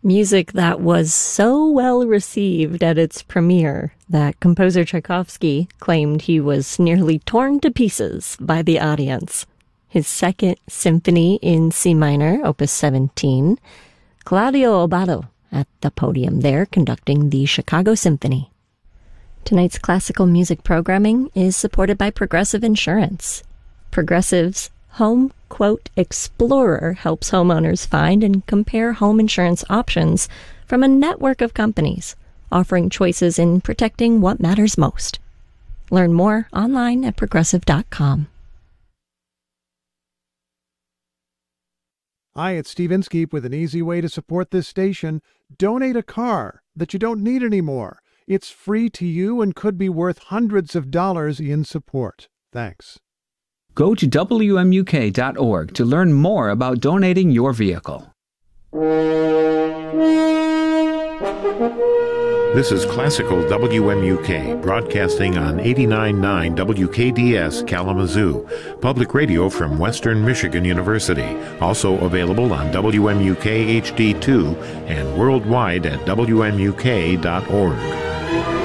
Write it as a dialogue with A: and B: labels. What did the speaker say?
A: Music that was so well received at its premiere that composer Tchaikovsky claimed he was nearly torn to pieces by the audience. His Second Symphony in C minor, Opus 17, Claudio Abbado at the podium there conducting the Chicago Symphony. Tonight's classical music programming is supported by Progressive Insurance. Progressive's Home Quote Explorer helps homeowners find and compare home insurance options from a network of companies, offering choices in protecting what matters most. Learn more online at progressive.com.
B: Hi, it's Steve Inskeep with an easy way to support this station. Donate a car that you don't need anymore. It's free to you and could be worth hundreds of dollars in support. Thanks.
C: Go to WMUK.org to learn more about donating your vehicle.
D: This is Classical WMUK, broadcasting on 89.9 WKDS Kalamazoo, public radio from Western Michigan University. Also available on WMUK HD2 and worldwide at WMUK.org.